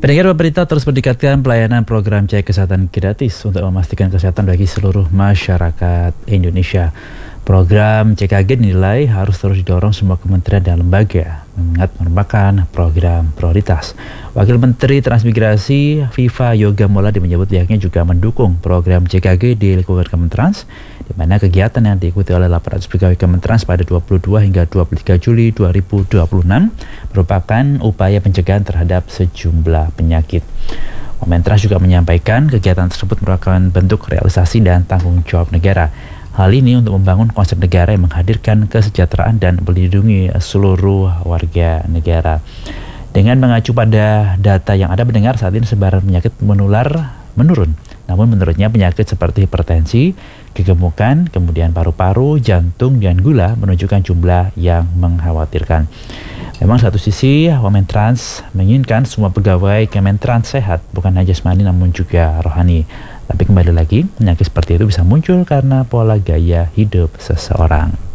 Pendengar, pemerintah terus meningkatkan pelayanan program cek kesehatan gratis untuk memastikan kesehatan bagi seluruh masyarakat Indonesia. Program CKG dinilai harus terus didorong semua kementerian dan lembaga, mengingat merupakan program prioritas. Wakil Menteri Transmigrasi Viva Yoga Mauladi menyebut pihaknya juga mendukung program CKG di lingkungan Kementrans, di mana kegiatan yang diikuti oleh 800 pegawai Kementrans pada 22 hingga 23 Juli 2026 merupakan upaya pencegahan terhadap sejumlah penyakit. Kementrans juga menyampaikan kegiatan tersebut merupakan bentuk realisasi dan tanggung jawab negara. Hal ini untuk membangun konsep negara yang menghadirkan kesejahteraan dan melindungi seluruh warga negara. Dengan mengacu pada data yang ada, mendengar saat ini sebaran penyakit menular menurun. Namun menurutnya penyakit seperti hipertensi, kegemukan, kemudian paru-paru, jantung, dan gula menunjukkan jumlah yang mengkhawatirkan. Memang satu sisi Kementrans menginginkan semua pegawai Kementrans sehat, bukan hanya jasmani namun juga rohani. Tapi kembali lagi, penyakit seperti itu bisa muncul karena pola gaya hidup seseorang.